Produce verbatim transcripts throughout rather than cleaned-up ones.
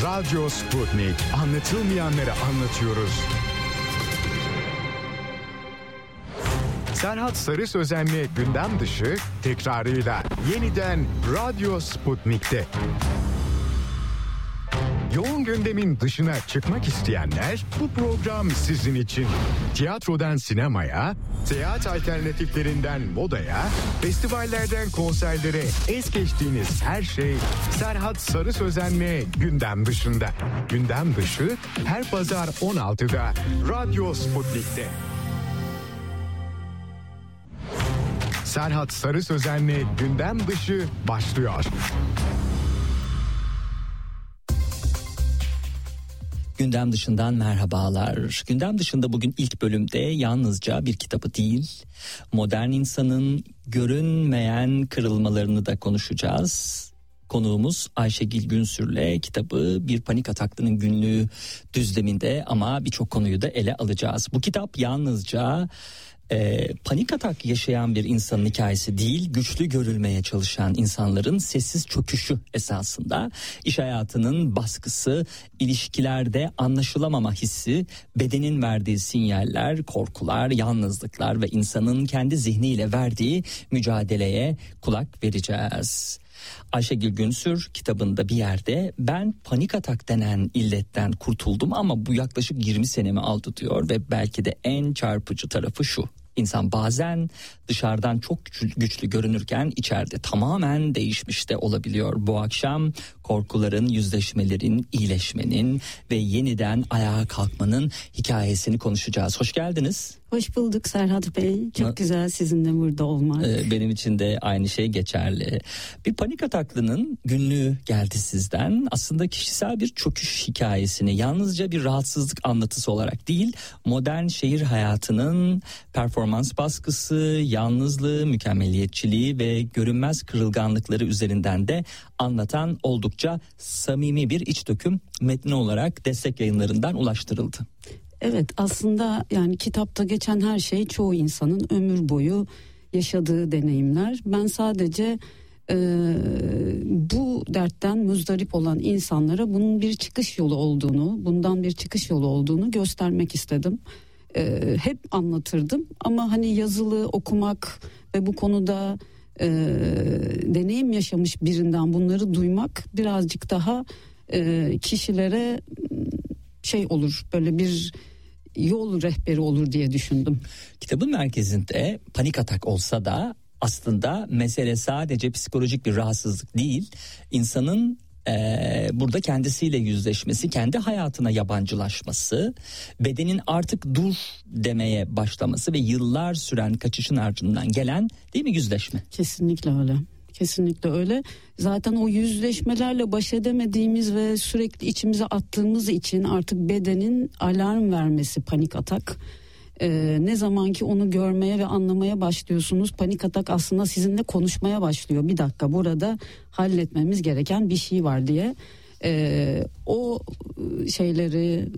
Radyo Sputnik. Anlatılmayanları anlatıyoruz. Serhat Sarı Sözen'le gündem dışı tekrarıyla yeniden Radyo Sputnik'te. Yoğun gündemin dışına çıkmak isteyenler bu program sizin için. Tiyatrodan sinemaya, seyahat alternatiflerinden modaya, festivallerden konserlere es geçtiğiniz her şey Serhat Sarı Sözen'le gündem dışında. Gündem dışı her pazar on altıda Radyo Sputnik'te. Serhat Sarı Sözen'le gündem dışı başlıyor. Gündem dışından merhabalar. Gündem dışında bugün ilk bölümde yalnızca bir kitabı değil, modern insanın görünmeyen kırılmalarını da konuşacağız. Konuğumuz Ayşegül Günsür'le kitabı Bir Panik Ataklının Günlüğü düzleminde ama birçok konuyu da ele alacağız. Bu kitap yalnızca E, panik atak yaşayan bir insanın hikayesi değil, güçlü görülmeye çalışan insanların sessiz çöküşü esasında. İş hayatının baskısı, ilişkilerde anlaşılamama hissi, bedenin verdiği sinyaller, korkular, yalnızlıklar ve insanın kendi zihniyle verdiği mücadeleye kulak vereceğiz. Ayşegül Günsür kitabında bir yerde ben panik atak denen illetten kurtuldum ama bu yaklaşık yirmi senemi aldı diyor ve belki de en çarpıcı tarafı şu: İnsan bazen dışarıdan çok güçlü görünürken içeride tamamen değişmiş de olabiliyor. Bu akşam korkuların, yüzleşmelerin, iyileşmenin ve yeniden ayağa kalkmanın hikayesini konuşacağız. Hoş geldiniz. Hoş bulduk Serhat Bey. Çok güzel sizinle burada olmak. Benim için de aynı şey geçerli. Bir panik ataklının günlüğü geldi sizden. Aslında kişisel bir çöküş hikayesini yalnızca bir rahatsızlık anlatısı olarak değil, modern şehir hayatının performans baskısı, yalnızlığı, mükemmeliyetçiliği ve görünmez kırılganlıkları üzerinden de anlatan oldukça samimi bir iç döküm metni olarak Destek Yayınları'ndan ulaştırıldı. Evet, aslında yani kitapta geçen her şey çoğu insanın ömür boyu yaşadığı deneyimler. Ben sadece e, bu dertten muzdarip olan insanlara bunun bir çıkış yolu olduğunu, bundan bir çıkış yolu olduğunu göstermek istedim. E, hep anlatırdım ama hani yazılı okumak ve bu konuda e, deneyim yaşamış birinden bunları duymak birazcık daha e, kişilere şey olur, böyle bir yol rehberi olur diye düşündüm. Kitabın merkezinde panik atak olsa da aslında mesele sadece psikolojik bir rahatsızlık değil, insanın Ee, burada kendisiyle yüzleşmesi, kendi hayatına yabancılaşması, bedenin artık dur demeye başlaması ve yıllar süren kaçışın ardından gelen, değil mi, yüzleşme? Kesinlikle öyle. Kesinlikle öyle. Zaten o yüzleşmelerle baş edemediğimiz ve sürekli içimize attığımız için artık bedenin alarm vermesi panik atak. Ee, ne zaman ki onu görmeye ve anlamaya başlıyorsunuz, panik atak aslında sizinle konuşmaya başlıyor. Bir dakika, burada halletmemiz gereken bir şey var diye. Ee, o şeyleri,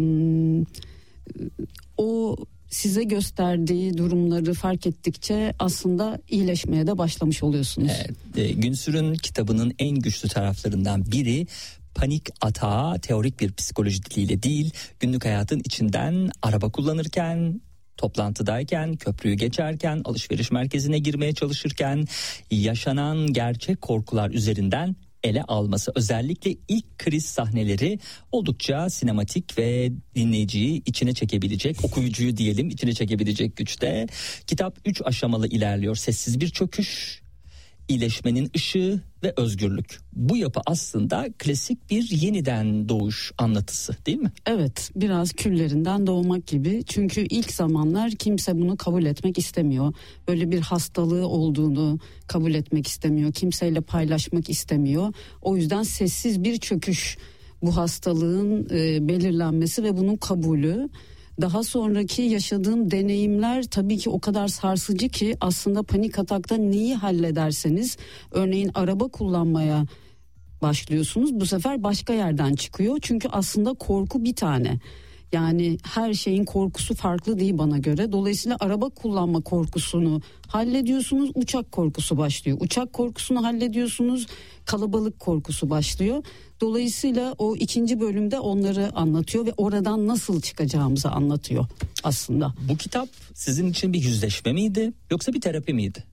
o size gösterdiği durumları fark ettikçe aslında iyileşmeye de başlamış oluyorsunuz. Evet, e, Günsür'ün kitabının en güçlü taraflarından biri, panik atağı teorik bir psikoloji diliyle değil, günlük hayatın içinden araba kullanırken, toplantıdayken, köprüyü geçerken, alışveriş merkezine girmeye çalışırken yaşanan gerçek korkular üzerinden ele alması. Özellikle ilk kriz sahneleri oldukça sinematik ve dinleyiciyi içine çekebilecek, okuyucuyu diyelim içine çekebilecek güçte. Kitap üç aşamalı ilerliyor. Sessiz bir çöküş, iyileşmenin ışığı ve özgürlük. Bu yapı aslında klasik bir yeniden doğuş anlatısı, değil mi? Evet, biraz küllerinden doğmak gibi. Çünkü ilk zamanlar kimse bunu kabul etmek istemiyor. Böyle bir hastalığı olduğunu kabul etmek istemiyor. Kimseyle paylaşmak istemiyor. O yüzden sessiz bir çöküş, bu hastalığın e, belirlenmesi ve bunun kabulü. Daha sonraki yaşadığım deneyimler tabii ki o kadar sarsıcı ki aslında panik atakta neyi hallederseniz, örneğin araba kullanmaya başlıyorsunuz, bu sefer başka yerden çıkıyor. Çünkü aslında korku bir tane. Yani her şeyin korkusu farklı değil bana göre. Dolayısıyla araba kullanma korkusunu hallediyorsunuz, uçak korkusu başlıyor. Uçak korkusunu hallediyorsunuz, kalabalık korkusu başlıyor. Dolayısıyla o ikinci bölümde onları anlatıyor ve oradan nasıl çıkacağımızı anlatıyor aslında. Bu kitap sizin için bir yüzleşme miydi yoksa bir terapi miydi?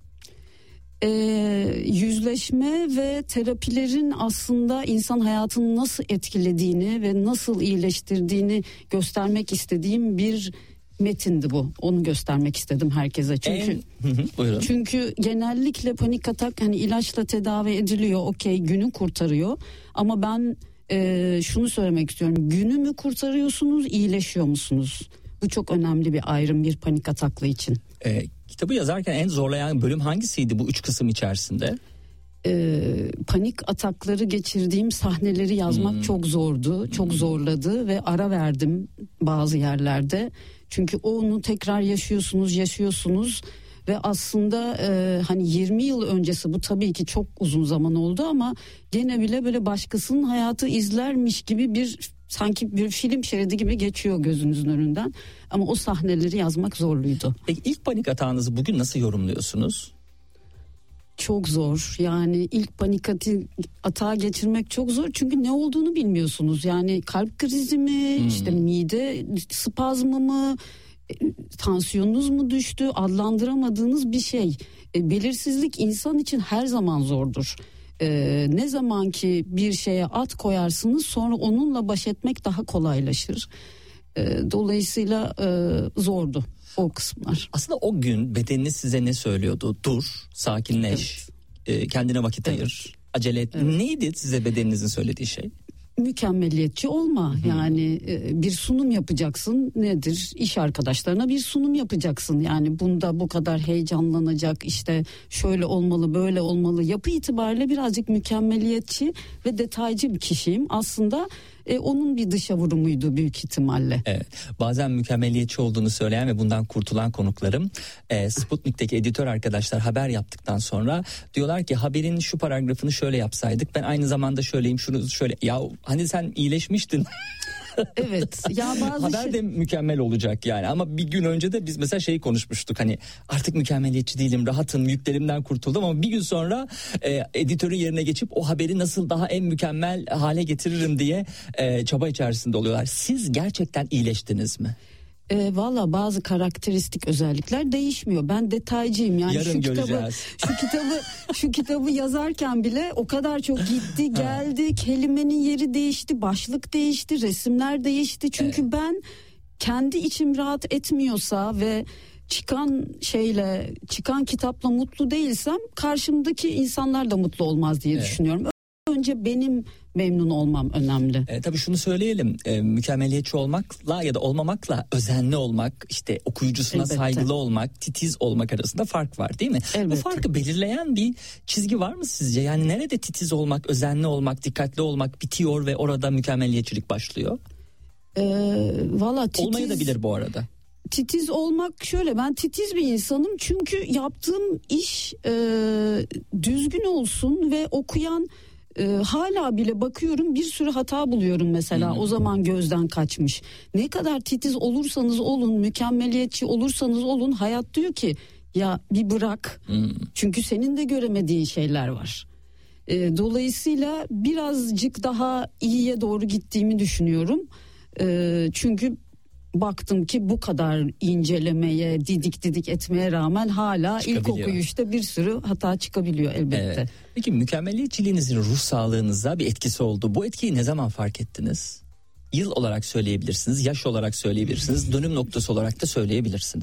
Ee, yüzleşme ve terapilerin aslında insan hayatını nasıl etkilediğini ve nasıl iyileştirdiğini göstermek istediğim bir metindi bu. Onu göstermek istedim herkese. Çünkü en... çünkü genellikle panik atak hani ilaçla tedavi ediliyor. Okey, günü kurtarıyor. Ama ben e, şunu söylemek istiyorum. Günü mü kurtarıyorsunuz, iyileşiyor musunuz? Bu çok önemli bir ayrım bir panik ataklı için. E, kitabı yazarken en zorlayan bölüm hangisiydi bu üç kısım içerisinde? Ee, panik atakları geçirdiğim sahneleri yazmak hmm. çok zordu, çok hmm. zorladı ve ara verdim bazı yerlerde. Çünkü onu tekrar yaşıyorsunuz, yaşıyorsunuz ve aslında e, hani yirmi yıl öncesi, bu tabii ki çok uzun zaman oldu ama gene bile böyle başkasının hayatı izlermiş gibi bir, sanki bir film şeridi gibi geçiyor gözünüzün önünden. Ama o sahneleri yazmak zorluydu. Peki ilk panik atağınızı bugün nasıl yorumluyorsunuz? Çok zor. Yani ilk panik atağı geçirmek çok zor. Çünkü ne olduğunu bilmiyorsunuz. Yani kalp krizi mi, hmm. işte mide spazmı mı, tansiyonunuz mu düştü, adlandıramadığınız bir şey. E, belirsizlik insan için her zaman zordur. E, ne zaman ki bir şeye ad koyarsınız, sonra onunla baş etmek daha kolaylaşır. E, dolayısıyla e, zordu o kısımlar. Aslında o gün bedeniniz size ne söylüyordu? Dur, sakinleş, evet. e, kendine vakit evet. ayır, acele et. Evet. Neydi size bedeninizin söylediği şey? Mükemmeliyetçi olma. Hı-hı. Yani e, bir sunum yapacaksın. Nedir? İş arkadaşlarına bir sunum yapacaksın. Yani bunda bu kadar heyecanlanacak, işte şöyle olmalı, böyle olmalı. Yapı itibariyle birazcık mükemmeliyetçi ve detaycı bir kişiyim. Aslında e, onun bir dışa vurumuydu büyük ihtimalle. Evet. Bazen mükemmeliyetçi olduğunu söyleyen ve bundan kurtulan konuklarım e, Sputnik'teki editör arkadaşlar haber yaptıktan sonra diyorlar ki haberin şu paragrafını şöyle yapsaydık, ben aynı zamanda şöyleyim, şunu şöyle, ya hani sen iyileşmiştin. Evet. Ya bazı haber şey... de mükemmel olacak yani, ama bir gün önce de biz mesela şeyi konuşmuştuk, hani artık mükemmeliyetçi değilim, rahatım, yüklerimden kurtuldum, ama bir gün sonra e, editörün yerine geçip o haberi nasıl daha en mükemmel hale getiririm diye e, çaba içerisinde oluyorlar. Siz gerçekten iyileştiniz mi? E, Valla bazı karakteristik özellikler değişmiyor. Ben detaycıyım yani. Yarın şu göreceğiz. kitabı şu kitabı şu kitabı yazarken bile o kadar çok gitti geldi, kelimenin yeri değişti, başlık değişti, resimler değişti. Çünkü evet. ben kendi içim rahat etmiyorsa ve çıkan şeyle, çıkan kitapla mutlu değilsem karşımdaki insanlar da mutlu olmaz diye evet. düşünüyorum. Önce benim memnun olmam önemli. E, tabii şunu söyleyelim, e, mükemmeliyetçi olmakla ya da olmamakla özenli olmak, işte okuyucusuna Elbette. saygılı olmak, titiz olmak arasında fark var değil mi? Elbette. Bu farkı belirleyen bir çizgi var mı sizce? Yani nerede titiz olmak, özenli olmak, dikkatli olmak bitiyor ve orada mükemmeliyetçilik başlıyor? E, Valla titiz... Olmayı da bilir bu arada. Titiz olmak şöyle, ben titiz bir insanım çünkü yaptığım iş e, düzgün olsun ve okuyan e, hala bile bakıyorum bir sürü hata buluyorum mesela. Hmm. O zaman gözden kaçmış. Ne kadar titiz olursanız olun, mükemmeliyetçi olursanız olun, hayat diyor ki ya bir bırak. Hmm. Çünkü senin de göremediğin şeyler var. E, dolayısıyla birazcık daha iyiye doğru gittiğimi düşünüyorum. E, çünkü baktım ki bu kadar incelemeye, didik didik etmeye rağmen hala ilk okuyuşta bir sürü hata çıkabiliyor elbette. Evet. Peki mükemmeliyetçiliğinizin ruh sağlığınıza bir etkisi oldu. Bu etkiyi ne zaman fark ettiniz? Yıl olarak söyleyebilirsiniz, yaş olarak söyleyebilirsiniz, dönüm noktası olarak da söyleyebilirsiniz.